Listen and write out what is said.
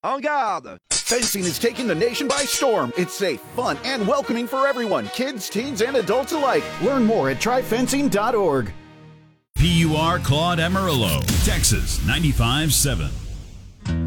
En garde! Fencing is taking the nation by storm. It's safe, fun, and welcoming for everyone, kids, teens, and adults alike. Learn more at tryfencing.org. PUR Claude Amarillo, Texas 95.7.